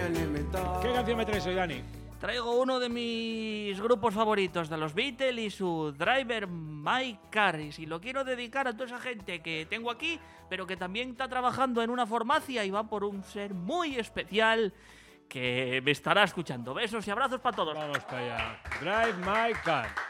¿Qué canción me traes hoy, Dani? Traigo uno de mis grupos favoritos de los Beatles y su Driver My Car. Y lo quiero dedicar a toda esa gente que tengo aquí, pero que también está trabajando en una farmacia y va por un ser muy especial que me estará escuchando. Besos y abrazos para todos. Vamos para allá. Drive My Car.